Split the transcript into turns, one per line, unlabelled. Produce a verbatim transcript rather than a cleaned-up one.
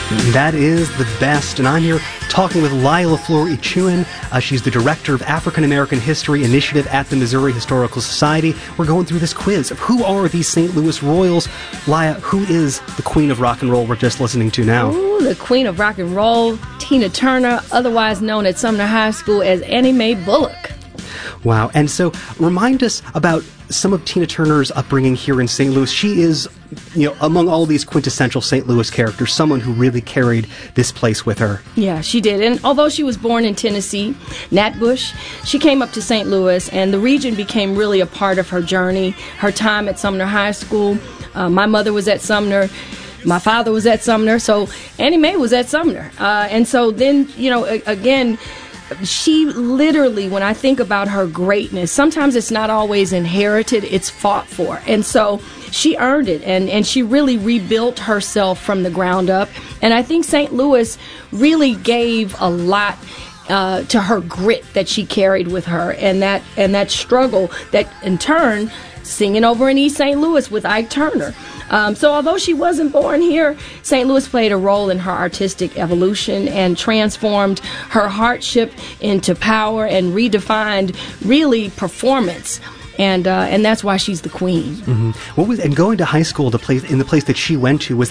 That is the best, and I'm here talking with Lila Flor Ichuen. Uh, she's the Director of African American History Initiative at the Missouri Historical Society. We're going through this quiz of who are these Saint Louis Royals. Lila, who is the Queen of Rock and Roll we're just listening to now?
Ooh, the Queen of Rock and Roll, Tina Turner, otherwise known at Sumner High School as Annie Mae Bullock.
Wow. And so remind us about some of Tina Turner's upbringing here in Saint Louis. She is, you know, among all these quintessential Saint Louis characters, someone who really carried this place with her.
Yeah, she did. And although she was born in Tennessee, Natbush, she came up to Saint Louis, and the region became really a part of her journey, her time at Sumner High School. Uh, my mother was at Sumner. My father was at Sumner. So Annie Mae was at Sumner. Uh, and so then, you know, a- again... she literally, when I think about her greatness, sometimes it's not always inherited, it's fought for. And so she earned it, and, and she really rebuilt herself from the ground up. And I think Saint Louis really gave a lot uh, to her grit that she carried with her, and that, and that struggle that, in turn, singing over in East Saint Louis with Ike Turner. Um, so although she wasn't born here, Saint Louis played a role in her artistic evolution and transformed her hardship into power and redefined, really, performance. And uh, and that's why she's the queen.
Mm-hmm. What was and going to high school, the place in the place that she went to, was